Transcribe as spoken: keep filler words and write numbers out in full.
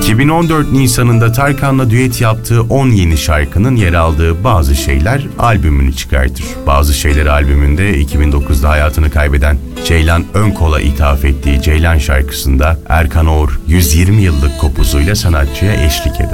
iki bin on dört Nisan'ında Tarkan'la düet yaptığı on yeni şarkının yer aldığı Bazı Şeyler albümünü çıkartır. Bazı Şeyler albümünde iki bin dokuzda hayatını kaybeden Ceylan Önkol'a ithaf ettiği Ceylan şarkısında Erkan Oğur yüz yirmi yıllık kopuzuyla sanatçıya eşlik eder.